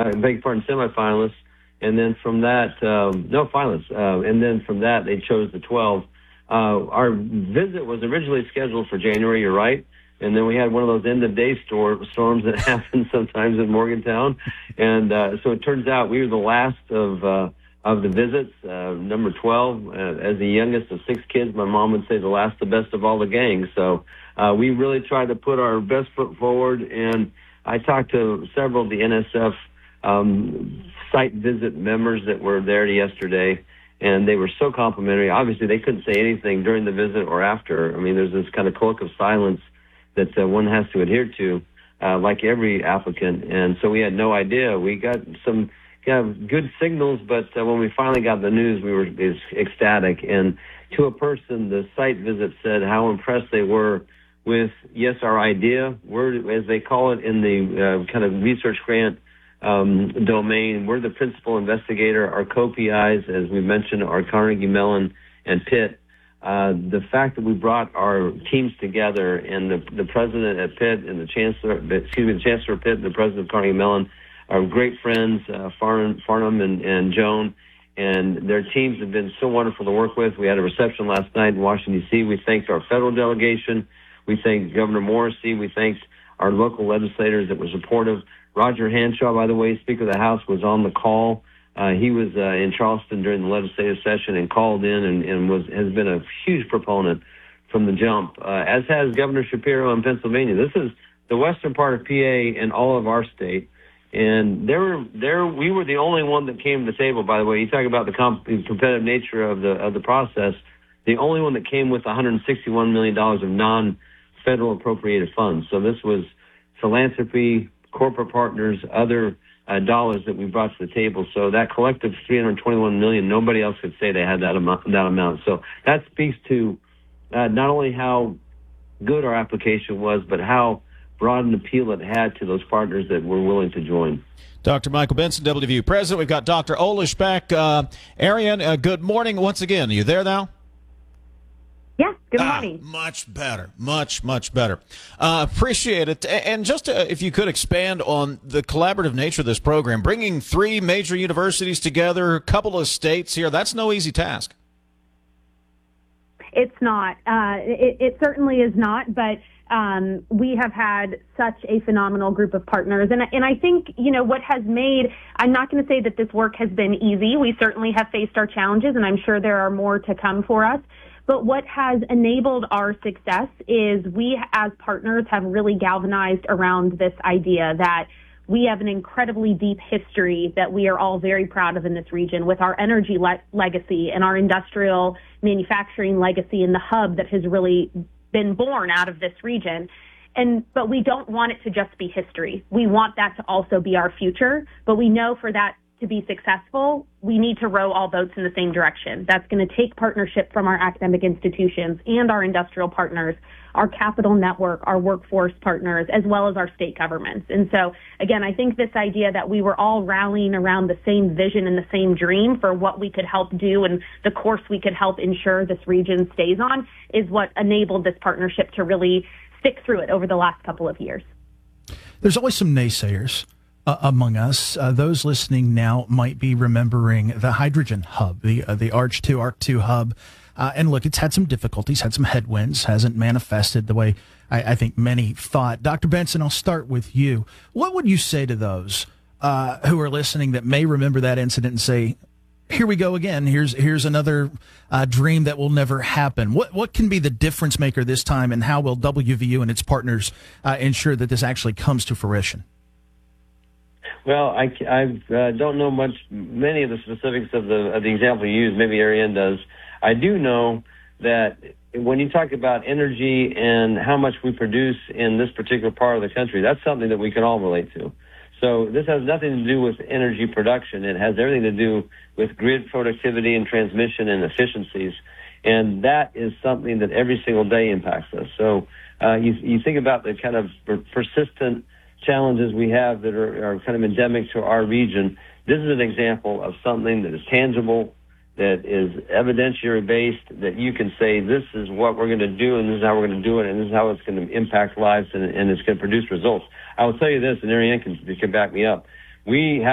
beg your pardon, semifinalists. And then from that, no finalists. And then from that, they chose the 12. Our visit was originally scheduled for January, you're right. And then we had one of those end-of-day storms that happen sometimes in Morgantown. And so it turns out we were the last of the visits, number 12. As the youngest of 6 kids, my mom would say the last, the best of all the gang. So we really tried to put our best foot forward. And I talked to several of the NSF site visit members that were there yesterday, and they were so complimentary. Obviously, they couldn't say anything during the visit or after. I mean, there's this kind of cloak of silence that one has to adhere to, like every applicant. And so we had no idea. We got some good signals, but when we finally got the news, we were ecstatic. And to a person, the site visit said how impressed they were with, yes, our idea. We're, as they call it in the kind of research grant domain, we're the principal investigator. Our co-PIs, as we mentioned, are Carnegie Mellon and Pitt. The fact that we brought our teams together, and the president at Pitt and the chancellor of Pitt and the president of Carnegie Mellon are great friends, Farnham and Joan, and their teams have been so wonderful to work with. We had a reception last night in Washington, D.C. We thanked our federal delegation. We thanked Governor Morrisey. We thanked our local legislators that were supportive. Roger Hanshaw, by the way, Speaker of the House, was on the call. He was in Charleston during the legislative session and called in and has been a huge proponent from the jump, as has Governor Shapiro in Pennsylvania. This is the western part of PA and all of our state. And we were the only one that came to the table, by the way. You talk about the competitive nature of the process. The only one that came with $161 million of non-federal appropriated funds. So this was philanthropy, corporate partners, other dollars that we brought to the table. So that collective $321 million, nobody else could say they had that amount. So that speaks to not only how good our application was, but how broad an appeal it had to those partners that were willing to join. Dr. Michael Benson, WVU President. We've got Dr. Olish back. Arian, good morning once again. Are you there now? Yeah, good morning. Much better. Much better. Appreciate it. And just if you could expand on the collaborative nature of this program, bringing 3 major universities together, a couple of states here, that's no easy task. It's not. It certainly is not, but we have had such a phenomenal group of partners. And I think, what has made, I'm not going to say that this work has been easy. We certainly have faced our challenges, and I'm sure there are more to come for us. But what has enabled our success is we as partners have really galvanized around this idea that we have an incredibly deep history that we are all very proud of in this region with our energy legacy and our industrial manufacturing legacy and the hub that has really been born out of this region. But we don't want it to just be history. We want that to also be our future, but we know for that to be successful, we need to row all boats in the same direction. That's going to take partnership from our academic institutions and our industrial partners, our capital network, our workforce partners, as well as our state governments. And so, again, I think this idea that we were all rallying around the same vision and the same dream for what we could help do and the course we could help ensure this region stays on is what enabled this partnership to really stick through it over the last couple of years. There's always some naysayers among us. Those listening now might be remembering the hydrogen hub, the ARC2 hub. And look, it's had some difficulties, had some headwinds, hasn't manifested the way I think many thought. Dr. Benson, I'll start with you. What would you say to those who are listening that may remember that incident and say, here we go again, here's another dream that will never happen? What can be the difference maker this time, and how will WVU and its partners ensure that this actually comes to fruition? Well, I don't know many of the specifics of the example you used. Maybe Ariane does. I do know that when you talk about energy and how much we produce in this particular part of the country, that's something that we can all relate to. So this has nothing to do with energy production. It has everything to do with grid productivity and transmission and efficiencies. And that is something that every single day impacts us. So you think about the kind of persistent challenges we have that are kind of endemic to our region. This is an example of something that is tangible, that is evidentiary-based, that you can say, this is what we're going to do, and this is how we're going to do it, and this is how it's going to impact lives, and it's going to produce results. I will tell you this, and Ariane can back me up. We have